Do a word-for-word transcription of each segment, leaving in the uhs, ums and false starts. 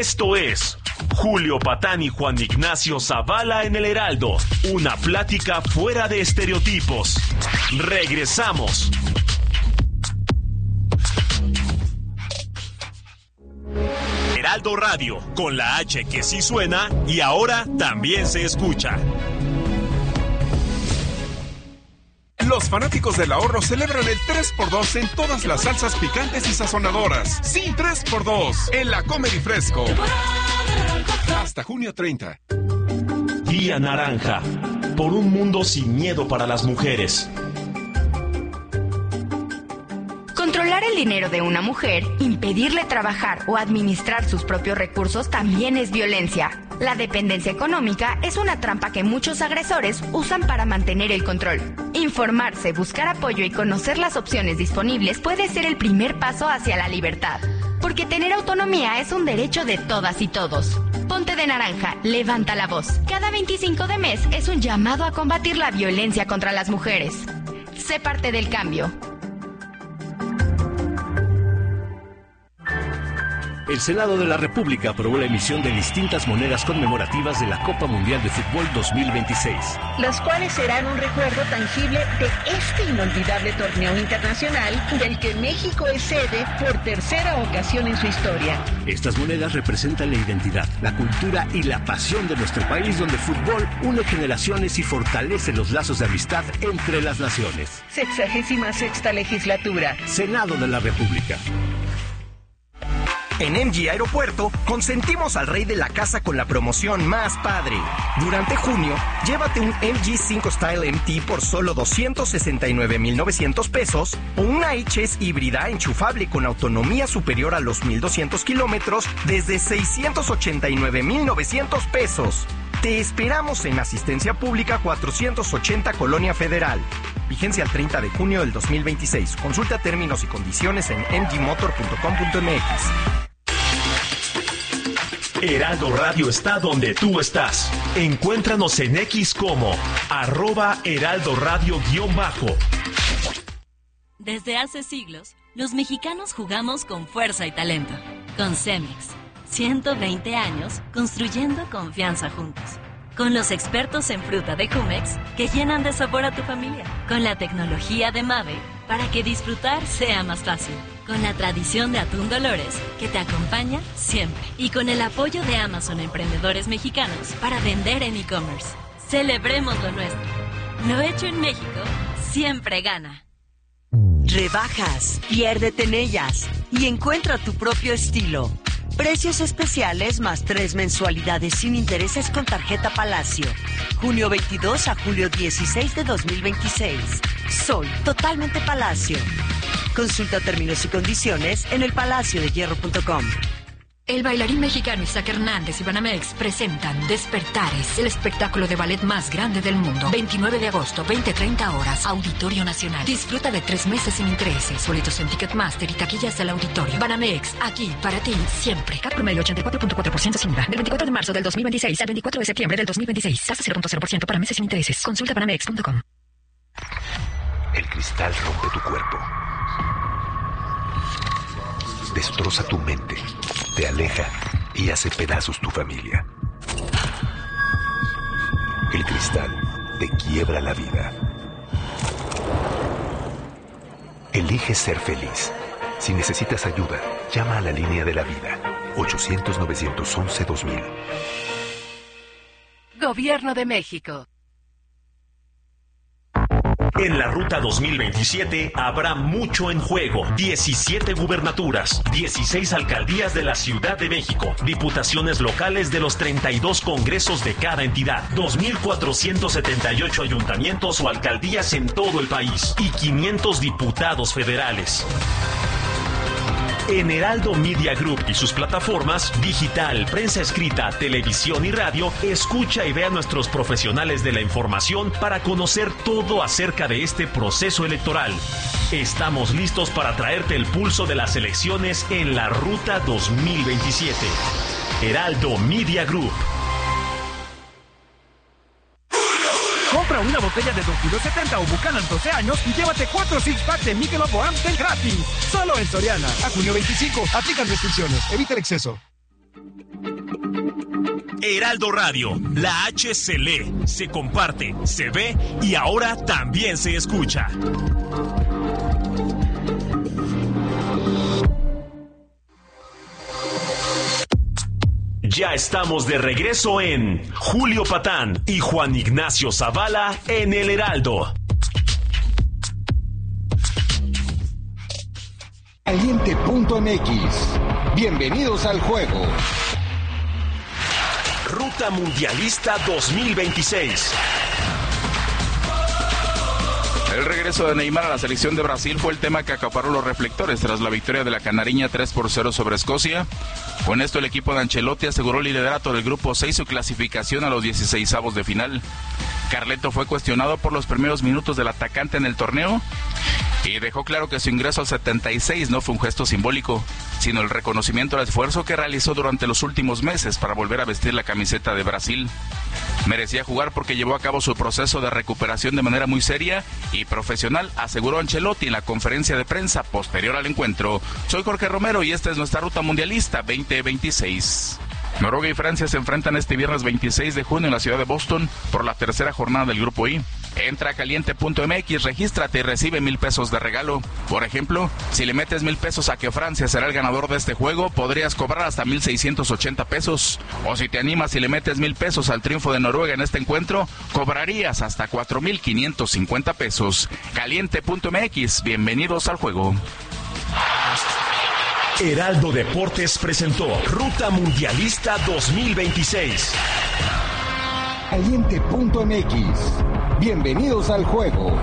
Esto es Julio Patán y Juan Ignacio Zavala en el Heraldo. Una plática fuera de estereotipos. Regresamos. Heraldo Radio, con la H que sí suena y ahora también se escucha. Los fanáticos del ahorro celebran el tres por dos en todas las salsas picantes y sazonadoras. Sí, tres por dos en la Comer y Fresco. Hasta junio treinta. Día Naranja. Por un mundo sin miedo para las mujeres. Controlar el dinero de una mujer, impedirle trabajar o administrar sus propios recursos también es violencia. La dependencia económica es una trampa que muchos agresores usan para mantener el control. Informarse, buscar apoyo y conocer las opciones disponibles puede ser el primer paso hacia la libertad. Porque tener autonomía es un derecho de todas y todos. Ponte de naranja, levanta la voz. Cada veinticinco de mes es un llamado a combatir la violencia contra las mujeres. Sé parte del cambio. El Senado de la República aprobó la emisión de distintas monedas conmemorativas de la Copa Mundial de Fútbol dos mil veintiséis. Las cuales serán un recuerdo tangible de este inolvidable torneo internacional del que México es sede por tercera ocasión en su historia. Estas monedas representan la identidad, la cultura y la pasión de nuestro país, donde el fútbol une generaciones y fortalece los lazos de amistad entre las naciones. Sexagésima sexta legislatura. Senado de la República. En M G Aeropuerto, consentimos al rey de la casa con la promoción más padre. Durante junio, llévate un M G cinco Style M T por solo doscientos sesenta y nueve mil novecientos pesos o una H S híbrida enchufable con autonomía superior a los mil doscientos kilómetros desde seiscientos ochenta y nueve mil novecientos pesos. Te esperamos en Asistencia Pública cuatrocientos ochenta Colonia Federal. Vigencia al treinta de junio del dos mil veintiséis. Consulta términos y condiciones en m g motor punto com punto m x. Heraldo Radio está donde tú estás. Encuéntranos en X como arroba Heraldo Radio guión bajo. Desde hace siglos, los mexicanos jugamos con fuerza y talento. Con Cemex, ciento veinte años construyendo confianza juntos. Con los expertos en fruta de Jumex que llenan de sabor a tu familia. Con la tecnología de Mave para que disfrutar sea más fácil. Con la tradición de Atún Dolores que te acompaña siempre. Y con el apoyo de Amazon a emprendedores mexicanos para vender en e-commerce. Celebremos lo nuestro. Lo hecho en México siempre gana. Rebajas, piérdete en ellas y encuentra tu propio estilo. Precios especiales más tres mensualidades sin intereses con tarjeta Palacio. Junio veintidós a julio dieciséis de dos mil veintiséis. Soy totalmente Palacio. Consulta términos y condiciones en el palacio de hierro punto com. El bailarín mexicano Isaac Hernández y Banamex presentan Despertares, el espectáculo de ballet más grande del mundo. veintinueve de agosto, veinte treinta horas, Auditorio Nacional. Disfruta de tres meses sin intereses. Boletos en Ticketmaster y taquillas del auditorio. Banamex, aquí para ti, siempre. Cap promedio ochenta y cuatro punto cuatro por ciento sin I V A. Del veinticuatro de marzo del dos mil veintiséis al veinticuatro de septiembre del dos mil veintiséis. Tasa cero punto cero por ciento para meses sin intereses. Consulta banamex punto com. El cristal rompe tu cuerpo. Destroza tu mente, te aleja y hace pedazos tu familia. El cristal te quiebra la vida. Elige ser feliz. Si necesitas ayuda, llama a la línea de la vida. ochocientos, novecientos once, dos mil. Gobierno de México. En la Ruta dos mil veintisiete habrá mucho en juego. diecisiete gubernaturas, dieciséis alcaldías de la Ciudad de México, diputaciones locales de los treinta y dos congresos de cada entidad, dos mil cuatrocientos setenta y ocho ayuntamientos o alcaldías en todo el país y quinientos diputados federales. En Heraldo Media Group y sus plataformas, digital, prensa escrita, televisión y radio, escucha y ve a nuestros profesionales de la información para conocer todo acerca de este proceso electoral. Estamos listos para traerte el pulso de las elecciones en la Ruta dos mil veintisiete. Heraldo Media Group. Compra una botella de Don Julio setenta o Buchanan doce años y llévate cuatro six-pack de Michelob o Amstel gratis. Solo en Soriana. A junio veinticinco. Aplican restricciones. Evita el exceso. Heraldo Radio, la H se lee, se comparte, se ve y ahora también se escucha. Ya estamos de regreso en Julio Patán y Juan Ignacio Zavala en el Heraldo. Caliente punto M X. Bienvenidos al juego. Ruta Mundialista dos mil veintiséis. El regreso de Neymar a la selección de Brasil fue el tema que acaparó los reflectores tras la victoria de la canariña tres por cero sobre Escocia. Con esto el equipo de Ancelotti aseguró el liderato del grupo C y su clasificación a los dieciseisavos de final. Carleto fue cuestionado por los primeros minutos del atacante en el torneo y dejó claro que su ingreso al setenta y seis no fue un gesto simbólico, sino el reconocimiento al esfuerzo que realizó durante los últimos meses para volver a vestir la camiseta de Brasil. Merecía jugar porque llevó a cabo su proceso de recuperación de manera muy seria y profesional, aseguró Ancelotti en la conferencia de prensa posterior al encuentro. Soy Jorge Romero y esta es nuestra Ruta Mundialista veinte veintiséis. Noruega y Francia se enfrentan este viernes veintiséis de junio en la ciudad de Boston por la tercera jornada del Grupo I. Entra a caliente punto M X, regístrate y recibe mil pesos de regalo. Por ejemplo, si le metes mil pesos a que Francia será el ganador de este juego, podrías cobrar hasta mil seiscientos ochenta pesos. O si te animas y le metes mil pesos al triunfo de Noruega en este encuentro, cobrarías hasta cuatro mil quinientos cincuenta pesos. caliente punto M X, bienvenidos al juego. Heraldo Deportes presentó Ruta Mundialista dos mil veintiséis. Caliente punto M X. Bienvenidos al juego.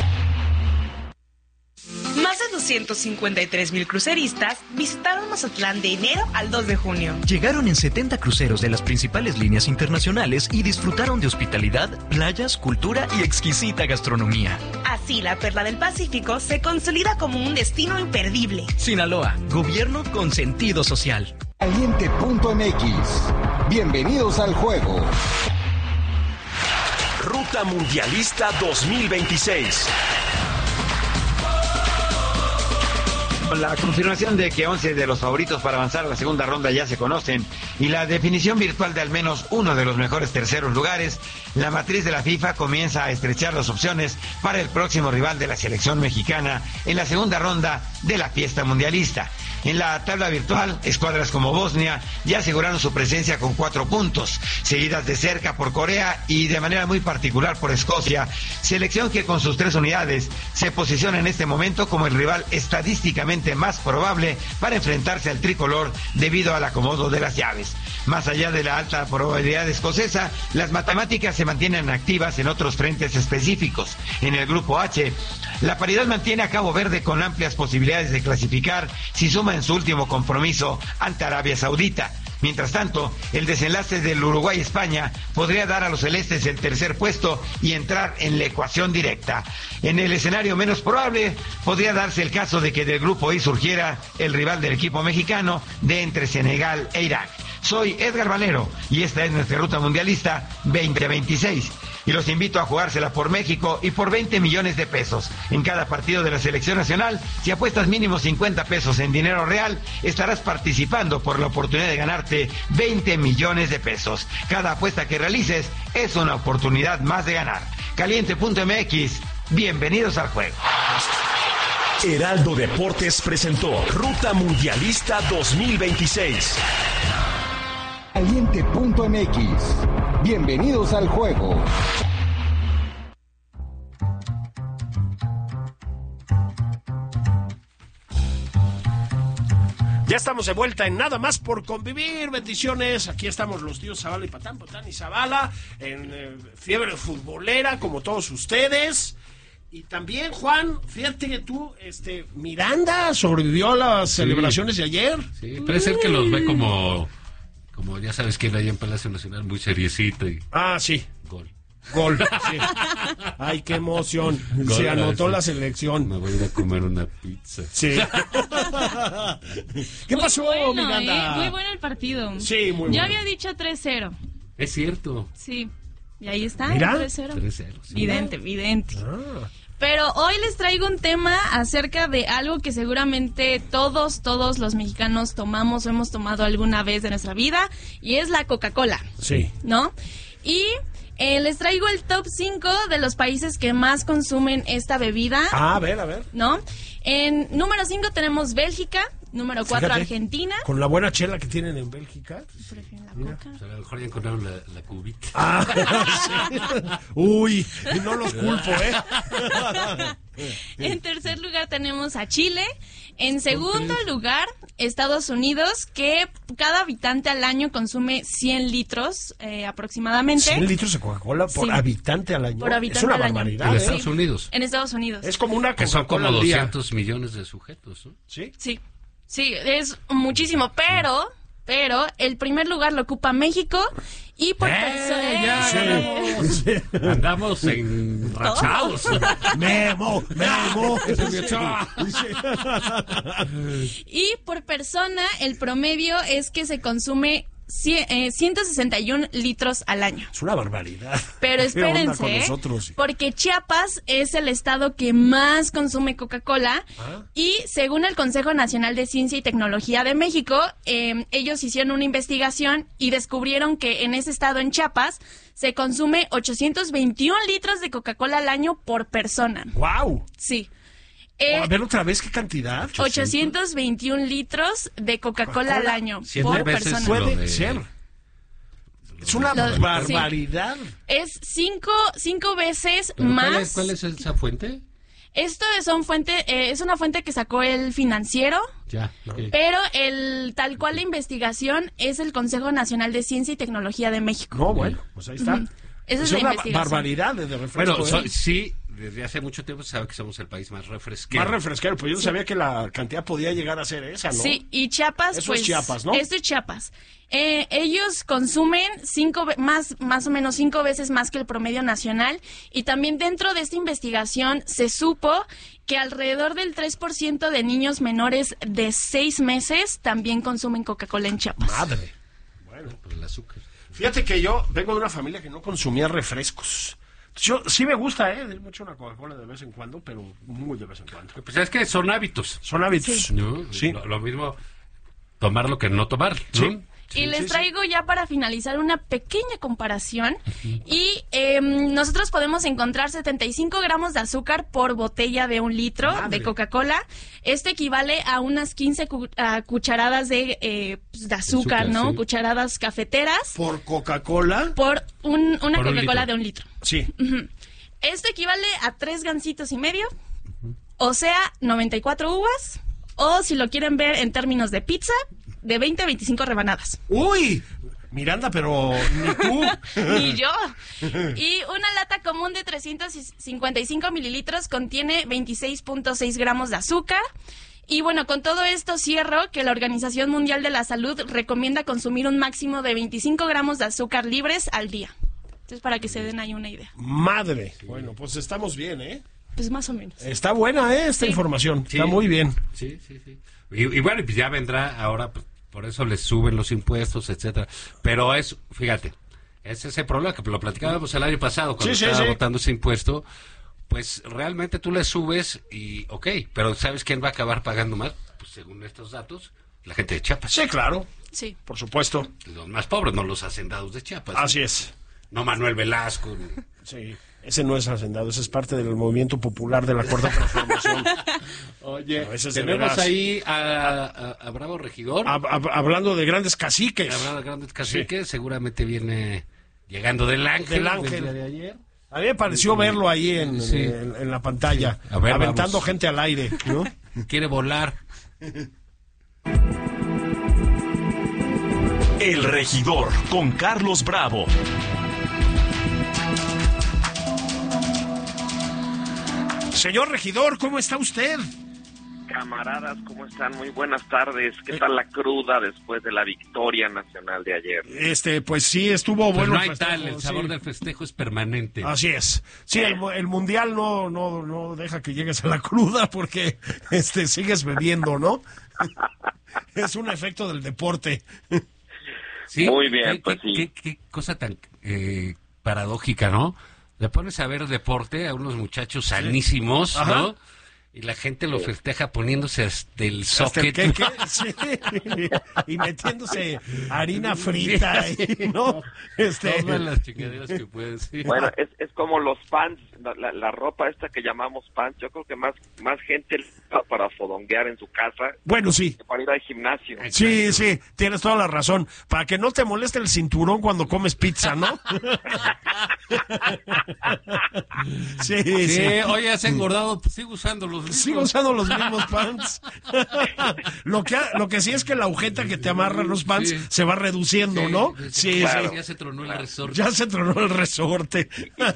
Más de doscientos cincuenta y tres mil cruceristas visitaron Mazatlán de enero al dos de junio. Llegaron en setenta cruceros de las principales líneas internacionales y disfrutaron de hospitalidad, playas, cultura y exquisita gastronomía. Así, la Perla del Pacífico se consolida como un destino imperdible. Sinaloa, gobierno con sentido social. Caliente punto M X. Bienvenidos al juego. Ruta Mundialista dos mil veintiséis. La confirmación de que once de los favoritos para avanzar a la segunda ronda ya se conocen y la definición virtual de al menos uno de los mejores terceros lugares, la matriz de la FIFA comienza a estrechar las opciones para el próximo rival de la selección mexicana en la segunda ronda de la fiesta mundialista. En la tabla virtual, escuadras como Bosnia ya aseguraron su presencia con cuatro puntos, seguidas de cerca por Corea y de manera muy particular por Escocia, selección que con sus tres unidades se posiciona en este momento como el rival estadísticamente más probable para enfrentarse al tricolor debido al acomodo de las llaves. Más allá de la alta probabilidad escocesa, las matemáticas se mantienen activas en otros frentes específicos. En el grupo H, la paridad mantiene a Cabo Verde con amplias posibilidades de clasificar si suma en su último compromiso ante Arabia Saudita. Mientras tanto, el desenlace del Uruguay-España podría dar a los celestes el tercer puesto y entrar en la ecuación directa. En el escenario menos probable, podría darse el caso de que del grupo I surgiera el rival del equipo mexicano de entre Senegal e Irak. Soy Edgar Valero y esta es nuestra Ruta Mundialista veinte veintiséis. Y los invito a jugársela por México y por veinte millones de pesos. En cada partido de la selección nacional, si apuestas mínimo cincuenta pesos en dinero real, estarás participando por la oportunidad de ganarte veinte millones de pesos. Cada apuesta que realices es una oportunidad más de ganar. caliente punto M X, bienvenidos al juego. Heraldo Deportes presentó Ruta Mundialista dos mil veintiséis. Caliente punto M X. Bienvenidos al juego. Ya estamos de vuelta en Nada Más por Convivir. Bendiciones. Aquí estamos los tíos Zavala y Patán, Patán y Zavala en eh, fiebre futbolera como todos ustedes. Y también, Juan, fíjate que tú, este, Miranda sobrevivió a las sí. celebraciones de ayer. Sí, parece ser que los ve como, como ya sabes quién hay en Palacio Nacional, muy seriecito y... Ah, sí. Gol. Gol, sí. Ay, qué emoción. Gol, Se anotó la selección. Me voy a ir a comer una pizza. Sí. ¿Qué muy pasó, bueno, Miranda? Eh, muy bueno el partido. Sí, muy bueno. Yo había dicho tres cero. Es cierto. Sí. Y ahí está, ¿Mira? tres cero. tres cero. Sí. Vidente, vidente. Ah. Pero hoy les traigo un tema acerca de algo que seguramente todos, todos los mexicanos tomamos o hemos tomado alguna vez de nuestra vida, y es la Coca-Cola. Sí. ¿No? Y eh, les traigo el top cinco de los países que más consumen esta bebida. Ah, a ver, a ver. ¿No? En número cinco tenemos Bélgica, número cuatro Fíjate, Argentina. Con la buena chela que tienen en Bélgica. Prefieren la Mira. Coca. Pues a lo mejor ya encontraron la, la cubita. Ah, sí. Uy, y no los culpo, ¿eh? En tercer lugar tenemos a Chile. En segundo lugar, Estados Unidos, que cada habitante al año consume cien litros eh, aproximadamente. cien litros de Coca-Cola por Sí. habitante al año. Por habitante es una al año. barbaridad. En ¿eh? Estados Unidos. En Estados Unidos. Es como una Que son como Coca-Cola al día. doscientos millones de sujetos, ¿no? ¿Sí? Sí, sí, es muchísimo, pero, pero el primer lugar lo ocupa México y por ¡Eh, persona... ya Sí. ganamos! Andamos enrachados. Memo, Memo. Y por persona el promedio es que se consume cien, eh, ciento sesenta y uno litros al año. Es una barbaridad. Pero ¿Qué onda espérense, con ¿eh? nosotros? Porque Chiapas es el estado que más consume Coca-Cola Ah. y según el Consejo Nacional de Ciencia y Tecnología de México, eh, ellos hicieron una investigación y descubrieron que en ese estado, en Chiapas, se consume ochocientos veintiún litros de Coca-Cola al año por persona. ¡Wow! Sí. Eh, A ver otra vez, ¿qué cantidad? ochocientos veintiún litros de Coca-Cola al año Siete por veces persona. Puede de- ser. Es una Lo- barbaridad. Es cinco, cinco veces ¿Pero más. ¿Cuál es, cuál es esa fuente? Esto es, un fuente, eh, es una fuente que sacó el Financiero, Ya. ok. pero el tal cual la investigación es el Consejo Nacional de Ciencia y Tecnología de México. No, bueno, pues ahí está. Ujú. Esa es la una investigación. barbaridad de refresco. Bueno, ¿eh? so- sí, desde hace mucho tiempo se sabe que somos el país más refresquero. Más refresquero, pues yo no Sí. sabía que la cantidad podía llegar a ser esa, ¿no? Sí, y Chiapas, Eso es pues... Chiapas, ¿no? Esto es Chiapas. Eh, ellos consumen cinco ve- más, más o menos cinco veces más que el promedio nacional, y también dentro de esta investigación se supo que alrededor del tres por ciento de niños menores de seis meses también consumen Coca-Cola en Chiapas. Madre. Bueno, por el azúcar. Fíjate que yo vengo de una familia que no consumía refrescos. Yo sí me gusta, ¿eh? Me echo una Coca-Cola de vez en cuando, pero muy de vez en cuando. Pues es que son hábitos. Son hábitos. ¿No? Sí. Lo, lo mismo tomar lo que no tomar, ¿no? Sí. Y les sí, sí. traigo ya para finalizar una pequeña comparación. Y eh, nosotros podemos encontrar setenta y cinco gramos de azúcar por botella de un litro Madre. de Coca-Cola. Esto equivale a unas quince cu- a cucharadas de, eh, pues, de azúcar, Azúcar, ¿no? sí. Cucharadas cafeteras Por Coca-Cola. por un- una Por un Coca-Cola litro. de un litro. Sí. Ujú. Esto equivale a tres gancitos y medio, o sea, noventa y cuatro uvas, o si lo quieren ver en términos de pizza, de veinte a veinticinco rebanadas. Uy, Miranda, pero ni tú. Ni yo. Y una lata común de trescientos cincuenta y cinco mililitros contiene veintiséis punto seis gramos de azúcar. Y bueno, con todo esto cierro que la Organización Mundial de la Salud recomienda consumir un máximo de veinticinco gramos de azúcar libres al día. Entonces, para que se den ahí una idea. Madre. Bueno, pues estamos bien, ¿eh? Pues más o menos. Está buena, ¿eh? Esta Sí. información. Sí. Está muy bien. Sí, sí, sí. Y, y bueno, pues ya vendrá ahora, pues, por eso les suben los impuestos, etcétera. Pero es, fíjate, es ese problema que lo platicábamos el año pasado cuando Sí, sí, estaba sí. votando ese impuesto. Pues realmente tú le subes y, ok, pero ¿sabes quién va a acabar pagando más? Pues según estos datos, la gente de Chiapas. Sí, claro. Sí. Por supuesto. Los más pobres, no los hacendados de Chiapas. Así es. No Manuel Velasco. ni- Sí. Ese no es hacendado, ese es parte del movimiento popular de la Cuarta Transformación. Oye, A veces de tenemos veras. ahí a, a- a Bravo Regidor. Hab- hab- hablando de grandes caciques. Hablando de grandes caciques, seguramente viene llegando del Ángel. Del Ángel. día de ayer. A mí me pareció verlo ahí en, Sí. en- en la pantalla, A ver, aventando vamos. gente al aire, ¿no? Quiere volar. El Regidor con Carlos Bravo. Señor regidor, ¿cómo está usted? Camaradas, ¿cómo están? Muy buenas tardes. ¿Qué tal la cruda después de la victoria nacional de ayer? Este, pues sí, estuvo Pues bueno. no el hay festejo, tal, el sabor sí. del festejo es permanente. Así es. Sí, el, mu- el mundial no, no, no deja que llegues a la cruda porque este sigues bebiendo, ¿no? Es un efecto del deporte. Sí, Muy bien, qué, pues qué- sí. Qué, qué cosa tan eh, paradójica, ¿no? le pones a ver deporte a unos muchachos sanísimos, sí. ¿no? Ajá. Y la gente lo festeja poniéndose hasta el socket. ¿Qué, qué? Sí. Y metiéndose harina frita, y, ¿no? Este... Todas las chingaderas que pueden, sí. Bueno, es, es como los pants, la, la ropa esta que llamamos pants. Yo creo que más, más gente para fodonguear en su casa. Bueno, sí. Que para ir al gimnasio. Sí, sí, tienes toda la razón. Para que no te moleste el cinturón cuando comes pizza, ¿no? Sí, sí, sí. Oye, has engordado, pues sigo usando los mismos. Sigo usando los mismos pants. lo, que, lo que sí es que la agujeta que te amarra los pants sí. se va reduciendo, sí, ¿no? Sí, claro. sí. Ya se tronó el resorte. Ya se tronó el resorte.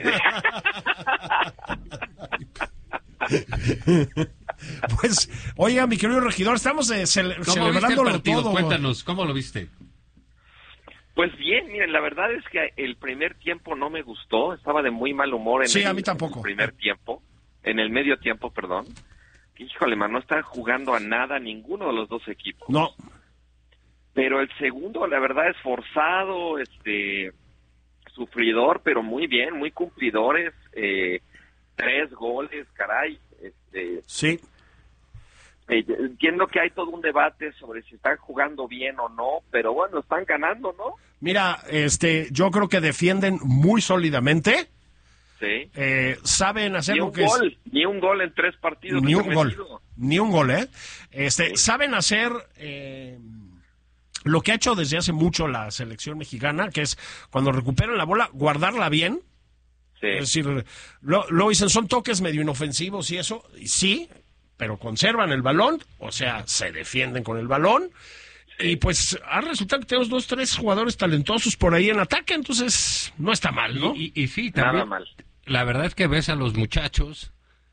Pues, oiga, mi querido regidor, estamos eh, cele celebrándolo todo. Cuéntanos, ¿cómo lo viste? Pues bien, miren, la verdad es que el primer tiempo no me gustó, estaba de muy mal humor en, sí, el, a mí tampoco. en el primer tiempo, en el medio tiempo, perdón. Híjole, man, no están jugando a nada ninguno de los dos equipos. No. Pero el segundo, la verdad, es forzado, este, sufridor, pero muy bien, muy cumplidores, eh, tres goles, caray. Este, sí. Eh, entiendo que hay todo un debate sobre si están jugando bien o no, pero bueno, están ganando, ¿no? Mira, este, yo creo que defienden muy sólidamente. Sí. Eh, saben hacer ni lo un que gol, es... ni un gol en tres partidos. Ni un gol, ni un gol, ¿eh? Este, sí. Saben hacer eh, lo que ha hecho desde hace mucho la selección mexicana, que es cuando recuperan la bola, guardarla bien. Sí. Es decir, lo, lo dicen, son toques medio inofensivos y eso, y sí, pero conservan el balón, o sea, se defienden con el balón. Y pues ha resultado que tenemos dos, tres jugadores talentosos por ahí en ataque, entonces no está mal, ¿no? Y, y, y sí, también. Nada mal. La verdad es que ves a los muchachos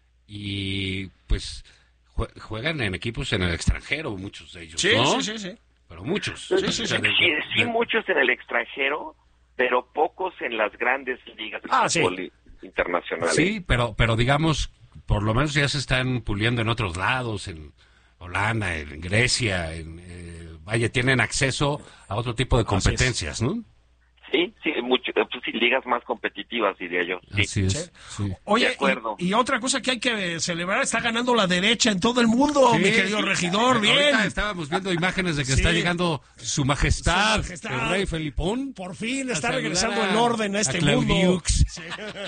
y pues juegan en equipos en el extranjero, muchos de ellos, sí, ¿no? Sí, sí, sí. Pero muchos. Sí, sí, sí, sí, sí, sí, muchos en el extranjero, pero pocos en las grandes ligas de ah, fútbol sí. internacionales. Sí, pero, pero digamos, por lo menos ya se están puliendo en otros lados, en Holanda, en Grecia, en, eh, vaya, tienen acceso a otro tipo de competencias, ¿no? Sí, sí, mucho, pues sí, ligas más competitivas, diría yo. Sí. Así es. Sí. Oye, de acuerdo. Y, y otra cosa que hay que celebrar, está ganando la derecha en todo el mundo, sí, mi querido sí, regidor, bien. Ahorita estábamos viendo imágenes de que sí. está llegando su majestad, su majestad, el rey Felipón. Por fin está regresando el orden a este a mundo. Sí.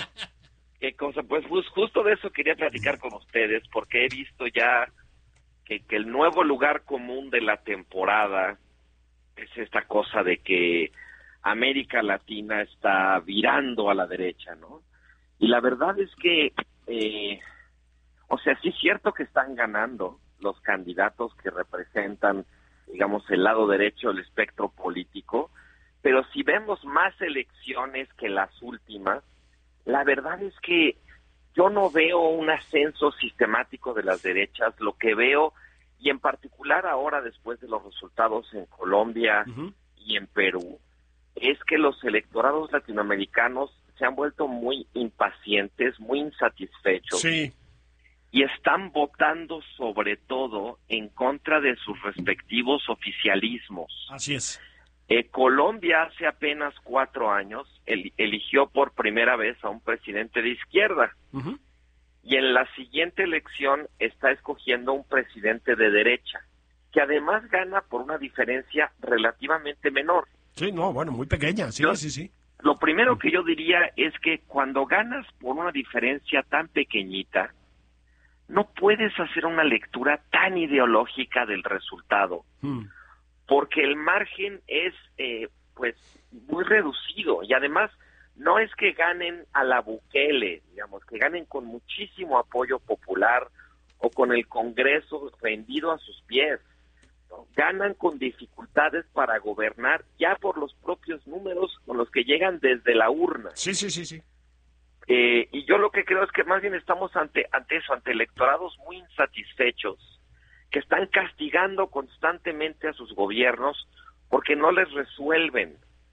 ¿Qué cosa? Pues justo de eso quería platicar con ustedes, porque he visto ya que, que el nuevo lugar común de la temporada es esta cosa de que América Latina está virando a la derecha, ¿no? Y la verdad es que, eh, o sea, sí es cierto que están ganando los candidatos que representan, digamos, el lado derecho del espectro político, pero si vemos más elecciones que las últimas, la verdad es que yo no veo un ascenso sistemático de las derechas. Lo que veo, y en particular ahora después de los resultados en Colombia uh-huh. y en Perú, es que los electorados latinoamericanos se han vuelto muy impacientes, muy insatisfechos. Sí. Y están votando sobre todo en contra de sus respectivos oficialismos. Así es. Eh, Colombia hace apenas cuatro años el, eligió por primera vez a un presidente de izquierda. Uh-huh. Y en la siguiente elección está escogiendo un presidente de derecha, que además gana por una diferencia relativamente menor. Sí, no, bueno, muy pequeña, sí, yo, sí, sí. Lo primero que yo diría es que cuando ganas por una diferencia tan pequeñita, no puedes hacer una lectura tan ideológica del resultado, hmm. porque el margen es, eh, pues, muy reducido, y además no es que ganen a la Bukele, digamos, que ganen con muchísimo apoyo popular o con el Congreso rendido a sus pies. ¿No? Ganan con dificultades para gobernar ya por los propios números con los que llegan desde la urna. Sí, sí, sí, sí. Eh, y yo lo que creo es que más bien estamos ante, ante eso, ante electorados muy insatisfechos, que están castigando constantemente a sus gobiernos porque no les resuelven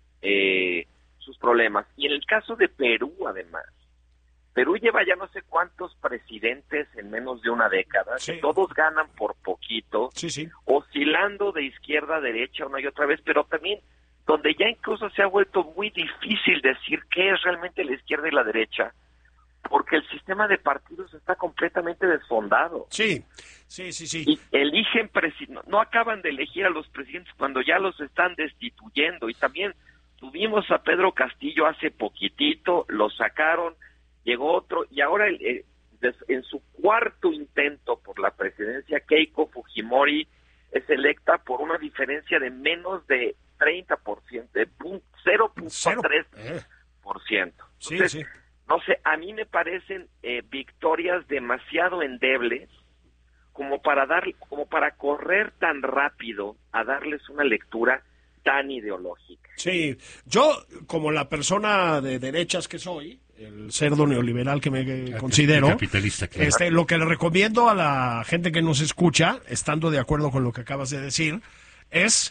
eh, sus problemas. Y en el caso de Perú, además, Perú lleva ya no sé cuántos presidentes en menos de una década, sí. que todos ganan por poquito, sí, sí. oscilando de izquierda a derecha una y otra vez, pero también donde ya incluso se ha vuelto muy difícil decir qué es realmente la izquierda y la derecha, porque el sistema de partidos está completamente desfondado. Sí, sí, sí, sí. Y eligen, presi- no, no acaban de elegir a los presidentes cuando ya los están destituyendo. Y también tuvimos a Pedro Castillo hace poquitito, lo sacaron, llegó otro, y ahora el, el, des, en su cuarto intento por la presidencia, Keiko Fujimori es electa por una diferencia de menos de treinta por ciento, de cero punto tres por ciento. Sí, Entonces, sí. no sé, a mí me parecen eh, victorias demasiado endebles como para dar, como para correr tan rápido a darles una lectura tan ideológica. Sí, yo como la persona de derechas que soy, el cerdo neoliberal que me considero, capitalista, claro. este, lo que le recomiendo a la gente que nos escucha, estando de acuerdo con lo que acabas de decir, es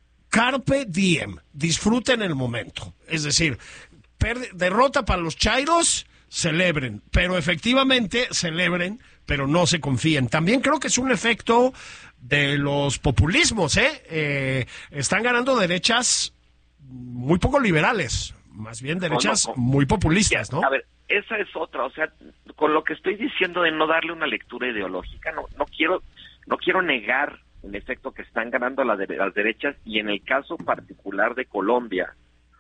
carpe diem, disfruten el momento. Es decir, per- derrota para los chairos, celebren, pero efectivamente celebren, pero no se confíen. También creo que es un efecto de los populismos, ¿eh? Eh, están ganando derechas muy poco liberales, más bien derechas No, no, no. muy populistas, ¿no? A ver, esa es otra, o sea, con lo que estoy diciendo de no darle una lectura ideológica, no, no quiero, no quiero negar en efecto que están ganando las, de, las derechas, y en el caso particular de Colombia,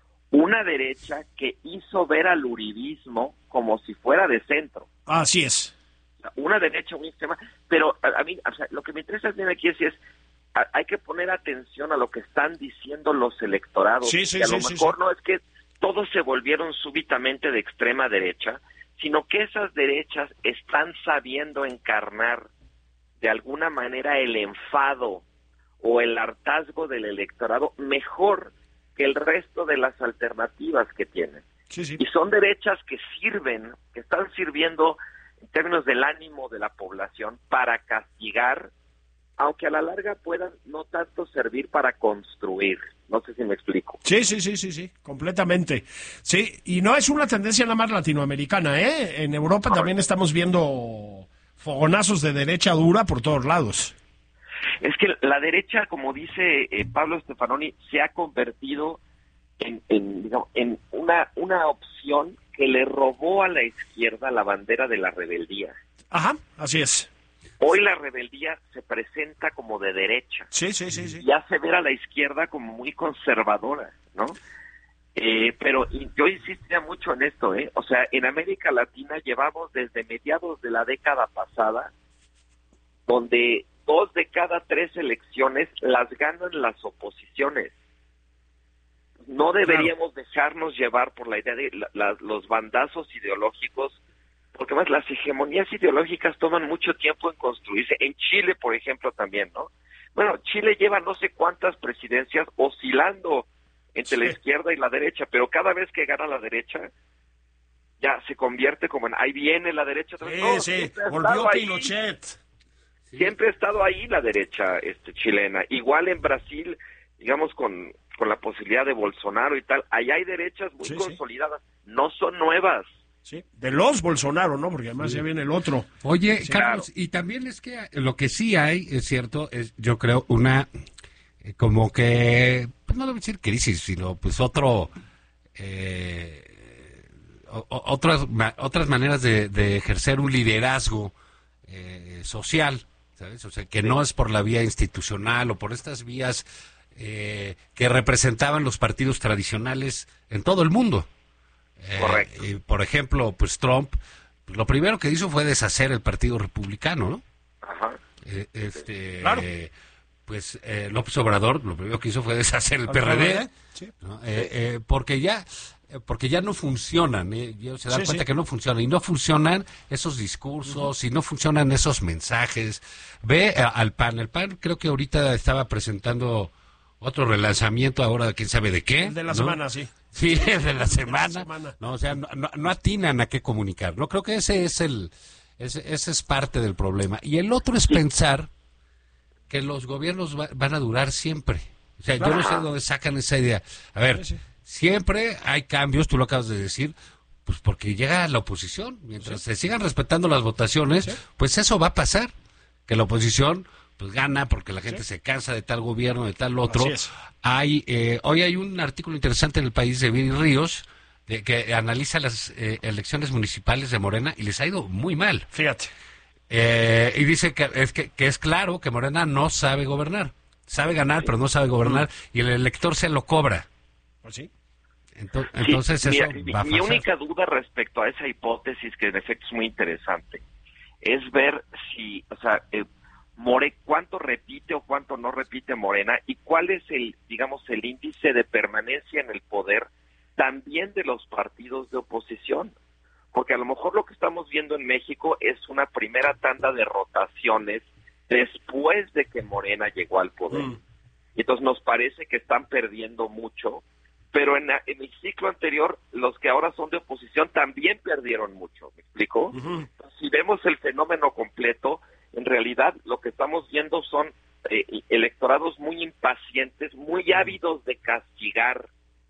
una derecha que hizo ver al uribismo como si fuera de centro. Así es. Una derecha muy extrema, pero a, a mí, o sea, lo que me interesa bien aquí es, es a, hay que poner atención a lo que están diciendo los electorados, Sí, sí, que a sí, lo sí, mejor sí. no es que todos se volvieron súbitamente de extrema derecha, sino que esas derechas están sabiendo encarnar de alguna manera el enfado o el hartazgo del electorado mejor que el resto de las alternativas que tienen. Sí, sí. Y son derechas que sirven, que están sirviendo en términos del ánimo de la población para castigar, aunque a la larga puedan no tanto servir para construir. No sé si me explico. Sí, sí, sí, sí, sí, completamente. Sí, y no es una tendencia nada más latinoamericana, ¿eh? En Europa también estamos viendo fogonazos de derecha dura por todos lados. Es que la derecha, como dice eh, Pablo Stefanoni, se ha convertido en, en, digamos, en una, una opción que le robó a la izquierda la bandera de la rebeldía. Ajá, así es. Hoy la rebeldía se presenta como de derecha. Sí, sí, sí, sí. Y hace ver a la izquierda como muy conservadora, ¿no? Eh, pero y yo insistiría mucho en esto, ¿eh? O sea, en América Latina llevamos desde mediados de la década pasada, donde dos de cada tres elecciones las ganan las oposiciones. No deberíamos claro. dejarnos llevar por la idea de la, la, los bandazos ideológicos, porque más las hegemonías ideológicas toman mucho tiempo en construirse. En Chile, por ejemplo, también, ¿no? Bueno, Chile lleva no sé cuántas presidencias oscilando entre sí. la izquierda y la derecha, pero cada vez que gana la derecha, ya se convierte como en, ahí viene la derecha. Sí, no, sí, volvió Pinochet. Sí. Siempre ha estado ahí la derecha este, chilena. Igual en Brasil, digamos, con, con la posibilidad de Bolsonaro y tal, allá hay derechas muy sí, consolidadas, sí. no son nuevas. Sí, de los Bolsonaro, ¿no? Porque además sí. ya viene el otro. Oye, sí, Carlos, claro. y también es que lo que sí hay, es cierto, es yo creo una, eh, como que, pues no debo decir crisis, sino pues otro, eh, o, otras, ma, otras maneras de, de ejercer un liderazgo eh, social, ¿sabes? O sea, que no es por la vía institucional o por estas vías eh, que representaban los partidos tradicionales en todo el mundo. Correcto. Eh, por ejemplo, pues Trump, pues, lo primero que hizo fue deshacer el Partido Republicano, ¿no? Ajá. Eh, este, claro. eh, pues eh, López Obrador, lo primero que hizo fue deshacer el P R D, sí. ¿no? eh, eh, porque ya, porque ya no funcionan, ¿eh? se dan sí, cuenta sí. que no funcionan y no funcionan esos discursos uh-huh. y no funcionan esos mensajes. Ve a, al P A N, el P A N creo que ahorita estaba presentando otro relanzamiento ahora, quién sabe de qué. El de la ¿no? semana, sí. Sí, de la semana, de la semana. no, o sea, no, no, no atinan a qué comunicar, no creo que ese es el, ese, ese es parte del problema. Y el otro es pensar que los gobiernos va, van a durar siempre. O sea, yo no sé de dónde sacan esa idea. A ver, sí, sí. siempre hay cambios, tú lo acabas de decir, pues porque llega la oposición, mientras sí. se sigan respetando las votaciones, sí. pues eso va a pasar, que la oposición pues gana porque la gente sí. se cansa de tal gobierno, de tal otro. Hay eh, hoy hay un artículo interesante en El País de Viri Ríos de, que analiza las eh, elecciones municipales de Morena y les ha ido muy mal. Fíjate. Eh, y dice que es, que, que es claro que Morena no sabe gobernar. Sabe ganar, sí. pero no sabe gobernar. Mm. Y el elector se lo cobra. ¿Pues sí? Entonces, sí, entonces eso mira, va a mi pasar. única duda respecto a esa hipótesis, que en efecto es muy interesante, es ver si, o sea, eh, More, cuánto repite o cuánto no repite Morena y cuál es el, digamos, el índice de permanencia en el poder también de los partidos de oposición. Porque a lo mejor lo que estamos viendo en México es una primera tanda de rotaciones después de que Morena llegó al poder. Mm. Y entonces nos parece que están perdiendo mucho, pero en, la, en el ciclo anterior, los que ahora son de oposición también perdieron mucho, ¿me explico? Uh-huh. Entonces, si vemos el fenómeno completo, en realidad lo que estamos viendo son eh, electorados muy impacientes, muy ávidos de castigar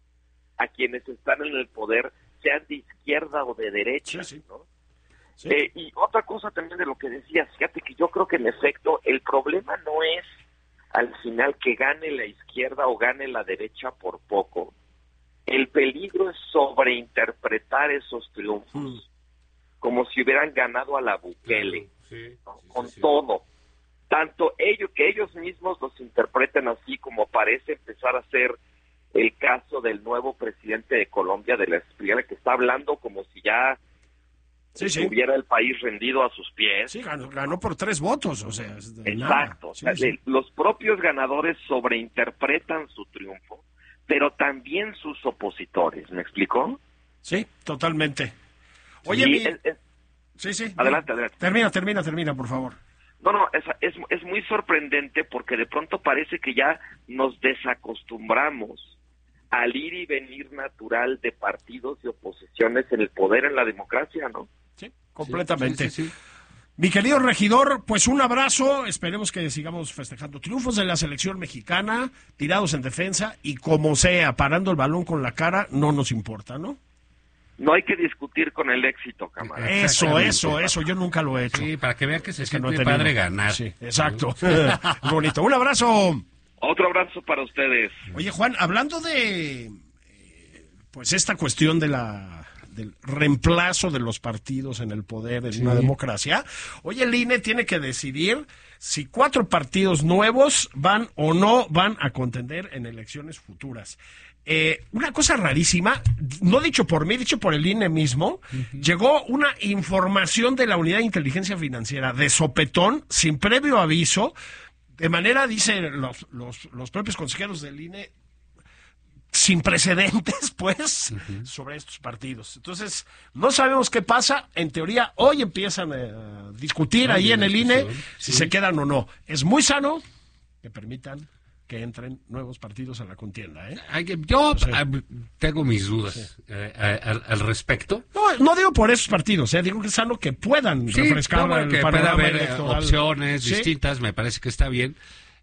a quienes están en el poder, sean de izquierda o de derecha, sí, sí. ¿no? Sí. Eh, y otra cosa también de lo que decías, fíjate que yo creo que en efecto el problema no es al final que gane la izquierda o gane la derecha por poco. El peligro es sobreinterpretar esos triunfos mm. como si hubieran ganado a la Bukele, sí, ¿no? sí, con sí, sí. todo. Tanto ellos, que ellos mismos los interpreten así, como parece empezar a ser el caso del nuevo presidente de Colombia, de la Espriella, que está hablando como si ya sí, estuviera sí. el país rendido a sus pies. Sí, ganó, ganó por tres votos, o sea. Exacto. Sí, o sea, sí. Los propios ganadores sobreinterpretan su triunfo, pero también sus opositores, ¿me explicó? Sí, totalmente. Oye, sí, mi... es, es... sí, sí. Adelante, adelante. Termina, termina, termina, por favor. No, no, es, es, es muy sorprendente porque de pronto parece que ya nos desacostumbramos al ir y venir natural de partidos y oposiciones en el poder, en la democracia, ¿no? Sí, completamente. Sí, sí, sí. Mi querido regidor, pues un abrazo, esperemos que sigamos festejando triunfos de la selección mexicana, tirados en defensa, y como sea, parando el balón con la cara, no nos importa, ¿no? No hay que discutir con el éxito, camarada. Eso, eso, eso, yo nunca lo he hecho. Sí, para que vean que se es que siente no padre ganar. Sí, exacto. Bonito. Un abrazo. Otro abrazo para ustedes. Oye, Juan, hablando de eh, pues esta cuestión de la del reemplazo de los partidos en el poder en sí. una democracia, oye, el I N E tiene que decidir si cuatro partidos nuevos van o no van a contender en elecciones futuras. Eh, una cosa rarísima, no dicho por mí, dicho por el I N E mismo, uh-huh. llegó una información de la Unidad de Inteligencia Financiera de sopetón, sin previo aviso. De manera, dicen los, los, los propios consejeros del I N E, sin precedentes, pues, uh-huh. sobre estos partidos. Entonces, no sabemos qué pasa. En teoría, hoy empiezan a discutir Ay, ahí en el I N E si sí. se quedan o no. Es muy sano que permitan que entren nuevos partidos a la contienda, ¿eh? Yo sí. tengo mis dudas sí. eh, al, al respecto. No, no digo por esos partidos, ¿eh? Digo que es sano que puedan sí, refrescar no, el que panorama pueda haber electoral. opciones ¿Sí? distintas, me parece que está bien.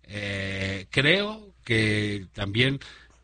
Eh, creo que también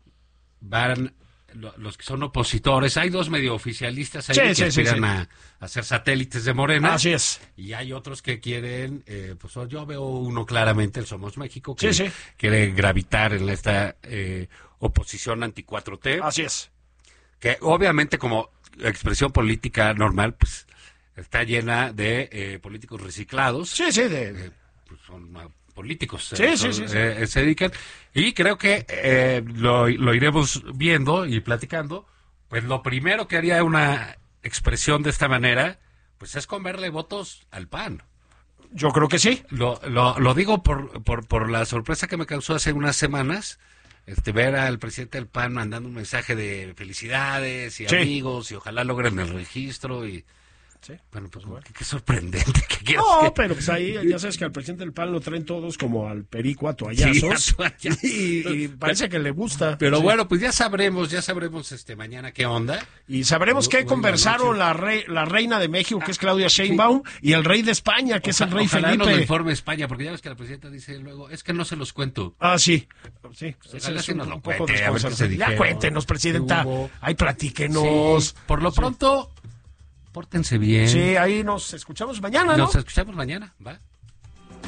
van los que son opositores, hay dos medio oficialistas ahí sí, que sí, aspiran sí, sí. A, a ser satélites de Morena. Así es. Y hay otros que quieren, eh, pues yo veo uno claramente, el Somos México, que sí, sí. quiere gravitar en esta eh, oposición anti cuatro T. Así es. Que obviamente como expresión política normal, pues está llena de eh, políticos reciclados. Sí, sí, de... Eh, pues, son políticos sí, eh, sí, sí, sí. Eh, se dedican y creo que eh, lo, lo iremos viendo y platicando. Pues lo primero que haría una expresión de esta manera pues es comerle votos al P A N. Yo creo que sí. Lo, lo, lo digo por, por, por la sorpresa que me causó hace unas semanas este ver al presidente del P A N mandando un mensaje de felicidades y sí. amigos y ojalá logren el registro y sí. Bueno, pues bueno. Qué, qué sorprendente. ¿Qué no, que... pero pues ahí ya sabes que al presidente del P A N lo traen todos como al perico a toallazos. Sí, a toallazos. Y, y parece que le gusta. Pero sí. bueno, pues ya sabremos, ya sabremos este mañana qué onda. Y sabremos qué conversaron la, rey, la reina de México, que es Claudia Sheinbaum, sí. y el rey de España, que Oja, es el rey ojalá Felipe. Nos lo informe España, porque ya ves que la presidenta dice luego, es que no se los cuento. Ah, sí. Sí, pues es un, un un poco cuente, desconcertante. Ya cuéntenos, presidenta. Ahí platíquenos. Sí. Por lo pronto... Pórtense bien. Sí, ahí nos escuchamos mañana, ¿no? Nos escuchamos mañana, ¿va?